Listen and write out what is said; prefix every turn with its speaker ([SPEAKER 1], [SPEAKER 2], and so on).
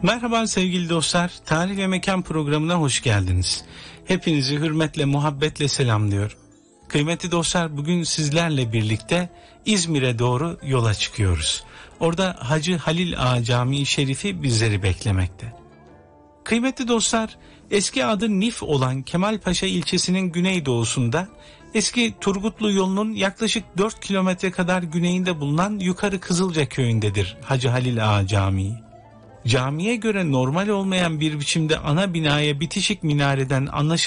[SPEAKER 1] Merhaba sevgili dostlar, Tarih ve Mekan programına hoş geldiniz. Hepinizi hürmetle, muhabbetle selamlıyorum. Kıymetli dostlar, bugün sizlerle birlikte İzmir'e doğru yola çıkıyoruz. Orada Hacı Halil Ağa Camii Şerifi bizleri beklemekte. Kıymetli dostlar, eski adı Nif olan Kemalpaşa ilçesinin güneydoğusunda, eski Turgutlu yolunun yaklaşık 4 kilometre kadar güneyinde bulunan Yukarı Kızılca köyündedir Hacı Halil Ağa Camii. Camiye göre normal olmayan bir biçimde ana binaya bitişik minareden